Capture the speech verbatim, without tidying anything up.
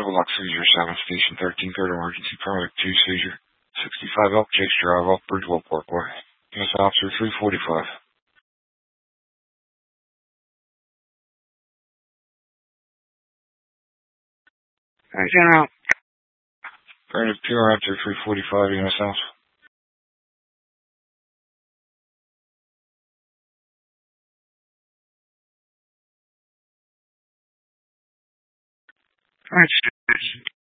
Double lock seizure, seven, station thirteen, third emergency, paramedic two seizure, sixty-five Elk Chase Drive off Bridgewell Parkway. U S Officer three forty-five. Alright, General. Paramedic P R after three forty-five, U S House. Alright,